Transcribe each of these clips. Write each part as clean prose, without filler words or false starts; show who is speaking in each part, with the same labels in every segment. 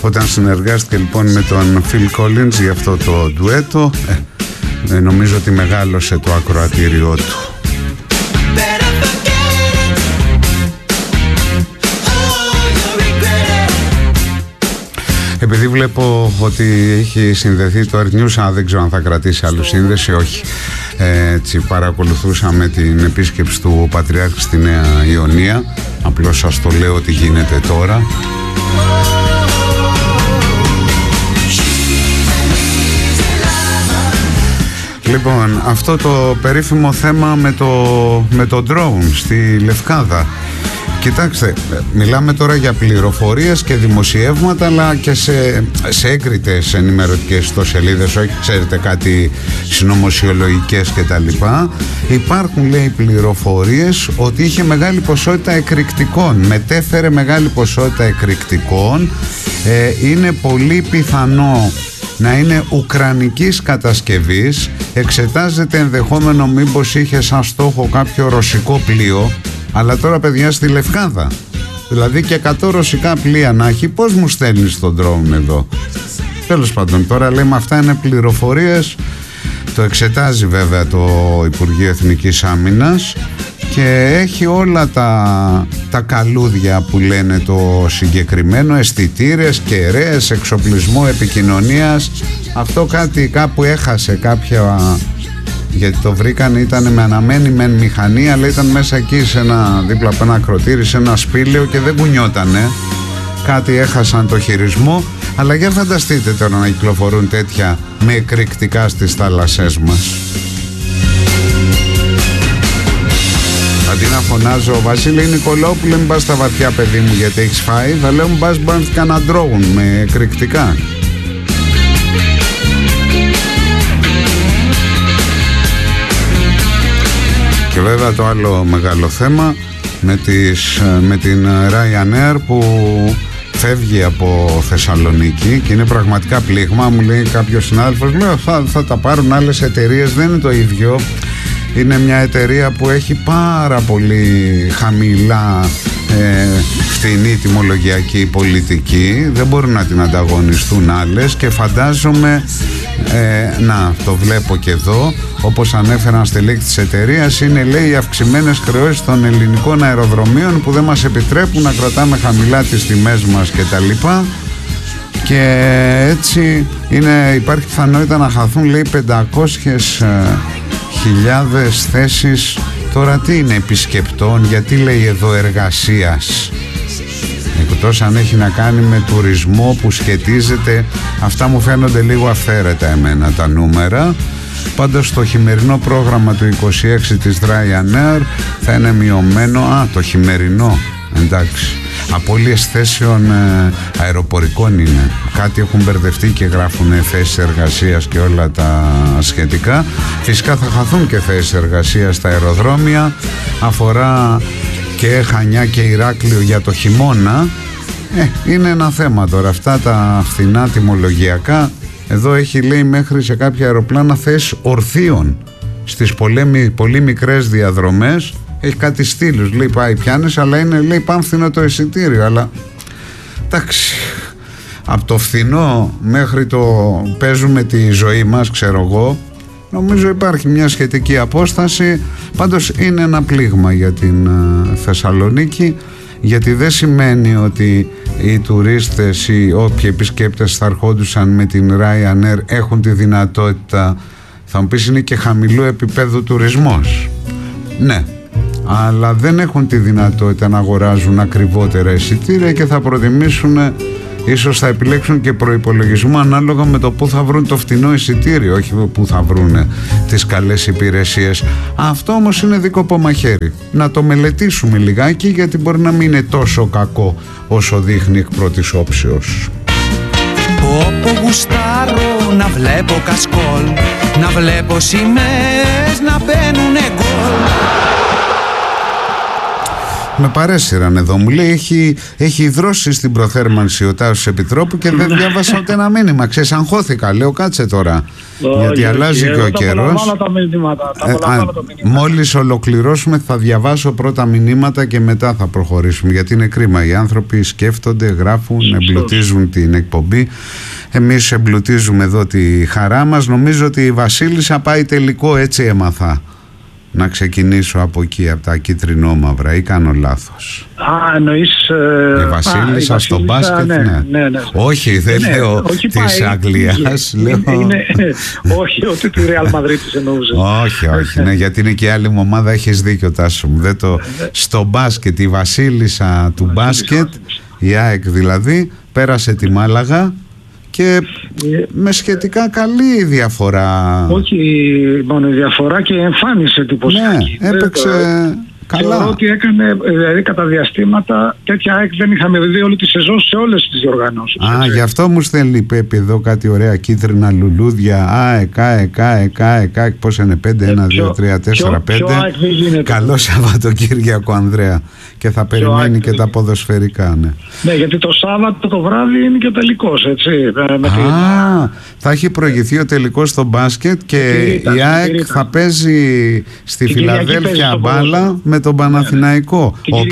Speaker 1: Όταν συνεργάστηκε λοιπόν με τον Phil Collins για αυτό το ντουέτο, νομίζω ότι μεγάλωσε το ακροατήριό του. Επειδή βλέπω ότι έχει συνδεθεί το Earth News, δεν ξέρω αν θα κρατήσει άλλο σύνδεση, όχι. Έτσι παρακολουθούσαμε την επίσκεψη του Πατριάρχη στη Νέα Ιωνία. Απλώς σας το λέω ότι γίνεται τώρα. Λοιπόν, αυτό το περίφημο θέμα με το drone στη Λευκάδα. Κοιτάξτε, μιλάμε τώρα για πληροφορίες και δημοσιεύματα, αλλά και σε έγκριτες ενημερωτικές ιστοσελίδες, όχι ξέρετε κάτι συνωμοσιολογικές κτλ. Υπάρχουν, λέει, πληροφορίες ότι είχε μεγάλη ποσότητα εκρηκτικών, μετέφερε μεγάλη ποσότητα εκρηκτικών. Είναι πολύ πιθανό να είναι ουκρανικής κατασκευής. Εξετάζεται ενδεχόμενο μήπως είχε σαν στόχο κάποιο ρωσικό πλοίο. Αλλά τώρα, παιδιά, στη Λευκάδα, δηλαδή και 100 ρωσικά πλοία να έχει, πώς μου στέλνεις τον drone εδώ? Τέλος πάντων, τώρα λέμε αυτά είναι πληροφορίες. Το εξετάζει βέβαια το Υπουργείο Εθνικής Άμυνας και έχει όλα τα καλούδια που λένε το συγκεκριμένο, αισθητήρες, κεραίες, εξοπλισμό επικοινωνίας. Αυτό κάπου έχασε κάποια... Γιατί το βρήκαν, ήταν με αναμένη μεν μηχανή, αλλά ήταν μέσα εκεί δίπλα από ένα ακροτήρι, σε ένα σπήλαιο και δεν κουνιότανε. Κάτι έχασαν το χειρισμό. Αλλά για φανταστείτε τώρα να κυκλοφορούν τέτοια με εκρηκτικά στις θάλασσές μας. Αντί να φωνάζω Βασίλη Νικολόπουλε, μην πας στα βαθιά παιδί μου γιατί έχεις φάει, θα λέω μου πας κανένα ντρόουν με εκρηκτικά. Και βέβαια το άλλο μεγάλο θέμα με την Ryanair που φεύγει από Θεσσαλονίκη και είναι πραγματικά πλήγμα. Μου λέει κάποιος συνάδελφος, λέω θα τα πάρουν άλλες εταιρείες, δεν είναι το ίδιο. Είναι μια εταιρεία που έχει πάρα πολύ χαμηλά φτηνή τιμολογιακή πολιτική, δεν μπορούν να την ανταγωνιστούν άλλες και φαντάζομαι να το βλέπω και εδώ, όπως ανέφεραν στελέχη της εταιρείας, είναι λέει οι αυξημένες χρεώσεις των ελληνικών αεροδρομίων που δεν μας επιτρέπουν να κρατάμε χαμηλά τις τιμές μας κτλ. Και έτσι υπάρχει πιθανότητα να χαθούν λέει 500.000 θέσεις. Τώρα τι είναι επισκεπτών, γιατί λέει εδώ εργασίας, εκτός αν έχει να κάνει με τουρισμό που σχετίζεται. Αυτά μου φαίνονται λίγο αυθαίρετα εμένα τα νούμερα. Πάντως το χειμερινό πρόγραμμα του 26 της Ryanair θα είναι μειωμένο. Το χειμερινό, εντάξει. Απώλειες θέσεων αεροπορικών είναι. Κάτι έχουν μπερδευτεί και γράφουν θέσεις εργασίας και όλα τα σχετικά. Φυσικά θα χαθούν και θέσεις εργασίας στα αεροδρόμια. Αφορά και Χανιά και Ηράκλειο για το χειμώνα. Είναι ένα θέμα τώρα. Αυτά τα φθηνά τιμολογιακά. Εδώ έχει λέει μέχρι σε κάποια αεροπλάνα θέσεις ορθίων στις πολύ μικρές διαδρομές. Έχει κάτι στήλους, λέει πάει πιάνες, αλλά είναι λέει πάμφθηνο το εισιτήριο. Αλλά εντάξει, από το φθηνό μέχρι το παίζουμε τη ζωή μας, ξέρω εγώ, νομίζω υπάρχει μια σχετική απόσταση. Πάντως είναι ένα πλήγμα για την Θεσσαλονίκη, γιατί δεν σημαίνει ότι οι τουρίστες ή όποιοι επισκέπτες θα ερχόντουσαν με την Ryanair έχουν τη δυνατότητα. Θα μου πεις είναι και χαμηλού επίπεδου τουρισμός, ναι, αλλά δεν έχουν τη δυνατότητα να αγοράζουν ακριβότερα εισιτήρια και θα προτιμήσουν, ίσως θα επιλέξουν και προϋπολογισμό ανάλογα με το που θα βρουν το φτηνό εισιτήριο, όχι που θα βρουν τις καλές υπηρεσίες. Αυτό όμως είναι δίκοπο μαχαίρι. Να το μελετήσουμε λιγάκι, γιατί μπορεί να μην είναι τόσο κακό όσο δείχνει εκ πρώτης όψεως.
Speaker 2: Όπου γουστάρω να βλέπω κασκόλ, να βλέπω σημαίες να μπαίνουνε γκολ.
Speaker 1: Με παρέσυραν εδώ, μου λέει έχει υδρώσει στην προθέρμανση ο Τάσος Επιτρόπου και δεν διάβασα ούτε ένα μήνυμα. Ξέρεις, αγχώθηκα, λέω κάτσε τώρα, γιατί αλλάζει και ο καιρός. Μόλις ολοκληρώσουμε θα διαβάσω πρώτα μηνύματα και μετά θα προχωρήσουμε, γιατί είναι κρίμα, οι άνθρωποι σκέφτονται, γράφουν, εμπλουτίζουν την εκπομπή. Εμείς εμπλουτίζουμε εδώ τη χαρά μας. Νομίζω ότι η Βασίλισσα πάει τελικό, έτσι έμαθα. Να ξεκινήσω από εκεί, από τα κίτρινο-μαύρα, ή κάνω λάθος?
Speaker 3: Εννοείς
Speaker 1: η Βασίλισσα στο μπάσκετ, ναι. Όχι, δεν λέω της Αγγλίας.
Speaker 3: Όχι, ότι τη Real Madrid της εννοούσε.
Speaker 1: Όχι, ναι, γιατί είναι και άλλη ομάδα, έχεις δίκιο Τάσο μου. Στο μπάσκετ, η Βασίλισσα του μπάσκετ, η ΑΕΚ δηλαδή, πέρασε τη Μάλαγα και με σχετικά καλή διαφορά.
Speaker 3: Όχι μόνο η διαφορά, και εμφάνισε εντυπωσιακή.
Speaker 1: Ναι, έπαιξε καλά.
Speaker 3: Θεωρώ ότι έκανε, δηλαδή κατά διαστήματα, τέτοια ΑΕΚ δεν είχαμε δει όλη τη σεζόν σε όλες τις διοργανώσεις.
Speaker 1: Γι' αυτό μου στέλνει η Πέπη εδώ κάτι ωραία κίτρινα λουλούδια. ΑΕΚ, πώς είναι, 5, 1, 2, 3, 4, 5. Καλό Σαββατοκύριακο, Ανδρέα. Και θα περιμένει και τα ποδοσφαιρικά, ναι.
Speaker 3: Ναι, γιατί το Σάββατο το βράδυ είναι και ο τελικός, έτσι.
Speaker 1: Θα έχει προηγηθεί ο τελικός στο μπάσκετ και η ΑΕΚ θα παίζει στη Φιλαδέλφια μπάλα με τον Παναθηναϊκό.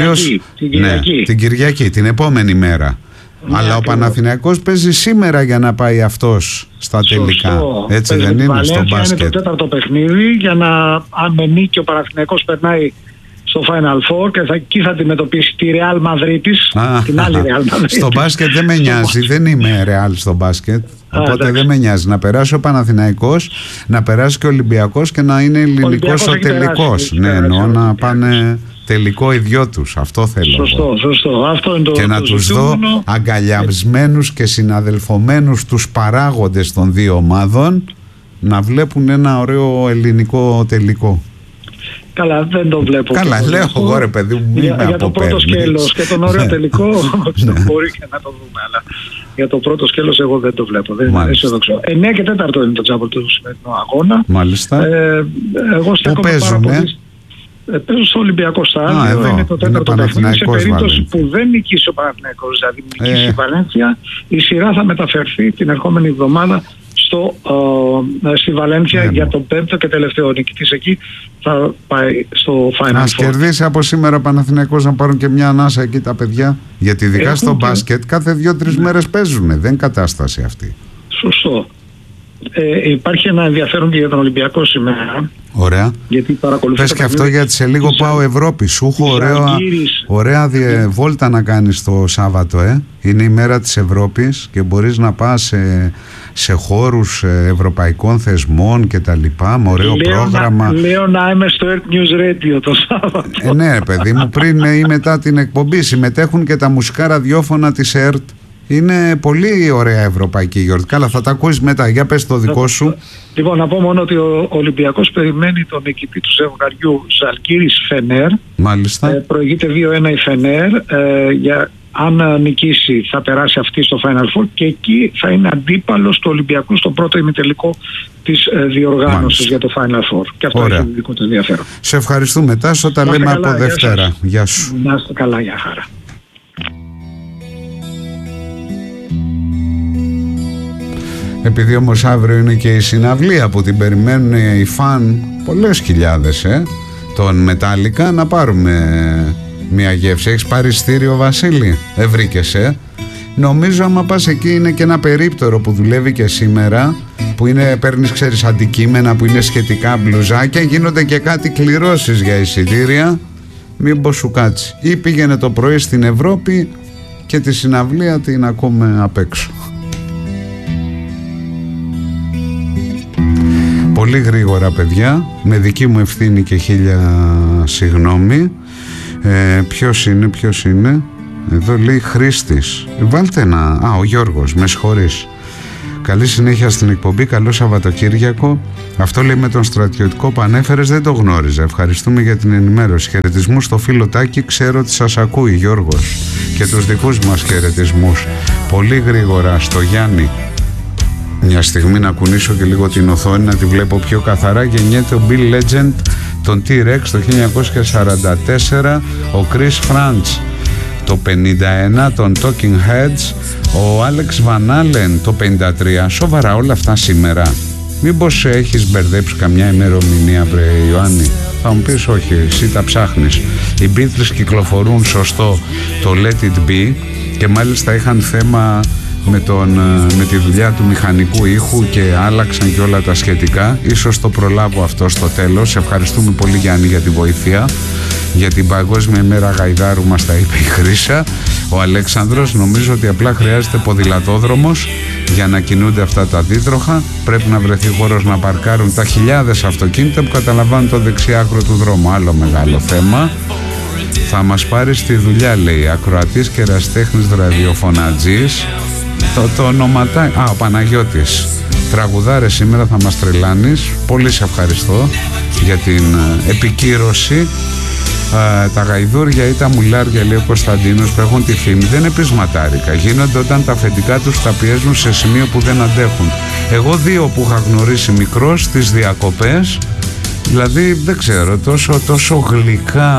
Speaker 1: Την Κυριακή, την επόμενη μέρα. Αλλά ο Παναθηναϊκός παίζει σήμερα για να πάει αυτός στα τελικά. Έτσι δεν είναι στο μπάσκετ?
Speaker 3: Είναι το τέταρτο παιχνίδι, για να, αν με νίκη ο Παναθηναϊκός περνάει στο Final Four και εκεί θα αντιμετωπίσει τη Real Madrid της, την άλλη Real Madrid.
Speaker 1: Στο μπάσκετ δεν με νοιάζει, δεν είμαι Real στο μπάσκετ, οπότε δεν με νοιάζει. Να περάσει ο Παναθηναϊκός, να περάσει και ο Ολυμπιακός και να είναι ελληνικός ο τελικός. Ναι, εννοώ να πάνε τελικό οι δυο τους, αυτό θέλω.
Speaker 3: Σωστό. Αυτό είναι
Speaker 1: και να τους δω αγκαλιασμένους και συναδελφωμένους τους παράγοντες των δύο ομάδων να βλέπουν ένα ωραίο ελληνικό τελικό.
Speaker 3: Καλά, δεν το βλέπω.
Speaker 1: Καλά, λέω εγώ ρε παιδί μου,
Speaker 3: για το πρώτο σκέλος και τον ωραίο τελικό μπορεί και να το δούμε, αλλά για το πρώτο σκέλος εγώ δεν το βλέπω. Δεν είναι αισιοδοξό. 9 και 4 είναι το τζάμπολ του σημερινού αγώνα.
Speaker 1: Μάλιστα.
Speaker 3: Εγώ στέκομαι πάρα πολύ. Παίζουν στο Ολυμπιακό στάδιο, είναι το τέταρτο παιχνίδι. Σε περίπτωση που δεν νικήσει ο Παναθηναϊκός, δηλαδή νικήσει η Βαλένθια, η σειρά θα μεταφερθεί την ερχόμενη εβδομάδα στη Βαλένθια για τον πέμπτο και τελευταίο νικητής. Εκεί θα πάει στο Final Four.
Speaker 1: Ας κερδίσει από σήμερα ο Παναθηναϊκός, να πάρουν και μια ανάσα εκεί τα παιδιά. Γιατί ειδικά στο μπάσκετ κάθε 2-3 μέρες παίζουν. Δεν είναι κατάσταση αυτή.
Speaker 3: Σωστό. Υπάρχει ένα ενδιαφέρον και για τον Ολυμπιακό σήμερα.
Speaker 1: Ωραία.
Speaker 3: Γιατί
Speaker 1: πες και αυτό, γιατί σε λίγο πάω Ευρώπη. Σου έχω ωραία βόλτα να κάνεις το Σάββατο. Είναι η μέρα της Ευρώπης και μπορείς να πας σε χώρους ευρωπαϊκών θεσμών και τα λοιπά, με ωραίο πρόγραμμα.
Speaker 3: Λέω να είμαι στο Earth News Radio το Σάββατο.
Speaker 1: Ναι παιδί μου, πριν ή μετά την εκπομπή. Συμμετέχουν και τα μουσικά ραδιόφωνα της ΕΡΤ. Είναι πολύ ωραία ευρωπαϊκή γιορτή. Καλά, θα τα ακούεις μετά. Για πες το δικό σου.
Speaker 3: Λοιπόν, να πω μόνο ότι ο Ολυμπιακός περιμένει τον νικητή του ζευγαριού Ζαλγκίρις Φενέρ.
Speaker 1: Μάλιστα.
Speaker 3: Προηγείται 2-1 η Φενέρ. Αν νικήσει θα περάσει αυτή στο Final Four και εκεί θα είναι αντίπαλος του Ολυμπιακού στο πρώτο ημιτελικό της διοργάνωσης για το Final Four. Και αυτό έχει δικό του ενδιαφέρον.
Speaker 1: Σε ευχαριστούμε Τάσο, τα λέμε από Δευτέρα. Γεια σου.
Speaker 3: Να είστε καλά, για χαρά.
Speaker 1: Επειδή όμως αύριο είναι και η συναυλία που την περιμένουν οι φαν, πολλές χιλιάδες των Metallica, να πάρουμε μια γεύση. Έχεις πάρει ειστήριο, Βασίλη? Βρήκες Νομίζω άμα πας εκεί είναι και ένα περίπτερο που δουλεύει και σήμερα, που είναι, παίρνεις ξέρεις αντικείμενα που είναι σχετικά, μπλουζάκια, γίνονται και κάτι κληρώσεις για εισιτήρια. Μήπως σου κάτσει. Ή πήγαινε το πρωί στην Ευρώπη και τη συναυλία την ακούμε απ' έξω. Πολύ γρήγορα παιδιά, με δική μου ευθύνη και 1000 συγγνώμη. Ποιος είναι? Εδώ λέει Χρήστης. Βάλτε ένα. Ο Γιώργος, με συγχωρείς. Καλή συνέχεια στην εκπομπή, καλό Σαββατοκύριακο. Αυτό λέει με τον στρατιωτικό που ανέφερες, δεν το γνώριζα. Ευχαριστούμε για την ενημέρωση. Χαιρετισμούς στο φίλο Τάκη, ξέρω ότι σας ακούει Γιώργος. Και τους δικούς μας χαιρετισμούς. Πολύ γρήγορα στο Γιάννη. Μια στιγμή να κουνήσω και λίγο την οθόνη να τη βλέπω πιο καθαρά. Γεννιέται ο Bill Legend το τον T-Rex το 1944 ο Chris Frantz, το 51 τον Talking Heads ο Alex Van Allen, το 53. Σοβαρά όλα αυτά σήμερα? Μήπως έχεις μπερδέψει καμιά ημερομηνία, βρε Ιωάννη? Θα μου πεις όχι, εσύ τα ψάχνεις. Οι Beatles κυκλοφορούν σωστό το Let It Be και μάλιστα είχαν θέμα με τη δουλειά του μηχανικού ήχου και άλλαξαν και όλα τα σχετικά. Ίσως το προλάβω αυτό στο τέλος. Σε ευχαριστούμε πολύ, Γιάννη, για τη βοήθεια. Για την Παγκόσμια ημέρα γαϊδάρου μας τα είπε η Χρύσα. Ο Αλέξανδρος, νομίζω ότι απλά χρειάζεται ποδηλατόδρομος για να κινούνται αυτά τα δίτροχα. Πρέπει να βρεθεί χώρος να παρκάρουν τα χιλιάδες αυτοκίνητα που καταλαμβάνουν το δεξιά άκρο του δρόμου. Άλλο μεγάλο θέμα. Θα μας πάρει στη δουλειά, λέει, ακροατής και ερασιτέχνης ραδιοφωνατζής. Το ονοματάκι, ο Παναγιώτης. Τραγουδάρε σήμερα, θα μας τρελάνεις. Πολύ σε ευχαριστώ για την επικύρωση. Τα γαϊδούρια ή τα μουλάρια, λέει ο Κωνσταντίνος, που έχουν τη φήμη, δεν είναι πεισματάρικα. Γίνονται όταν τα αφεντικά τους τα πιέζουν σε σημείο που δεν αντέχουν. Εγώ 2 που είχα γνωρίσει μικρός στις διακοπές, δηλαδή δεν ξέρω, τόσο γλυκά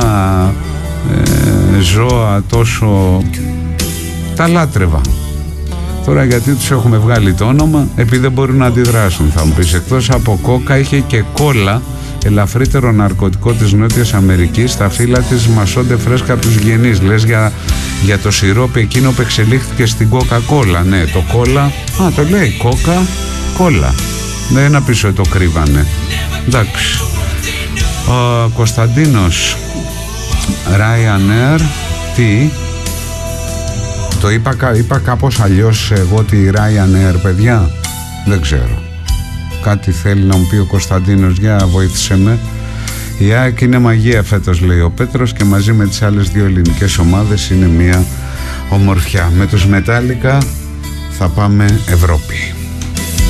Speaker 1: ζώα, τόσο τα λάτρευα. Τώρα γιατί τους έχουμε βγάλει το όνομα? Επειδή δεν μπορούν να αντιδράσουν, θα μου πεις. Εκτός από κόκα είχε και κόλλα, ελαφρύτερο ναρκωτικό της Νότιας Αμερικής. Τα φύλλα της μασώνται φρέσκα από τους γενείς. Λες για το σιρόπι εκείνο που εξελίχθηκε στην κόκα-κόλα. Ναι, το κόλλα, το λέει κόκα-κόλα. Δεν να πεις ότι το κρύβανε. Εντάξει. Ο Κωνσταντίνος, Ryanair, τι? Το είπα κάπως αλλιώς εγώ τη Ryanair, παιδιά? Δεν ξέρω. Κάτι θέλει να μου πει ο Κωνσταντίνος, για βοήθησε με. Η ΑΕΚ είναι μαγεία φέτος, λέει ο Πέτρος, και μαζί με τις άλλες 2 ελληνικές ομάδες είναι μια ομορφιά. Με τους Μετάλλικα θα πάμε Ευρώπη.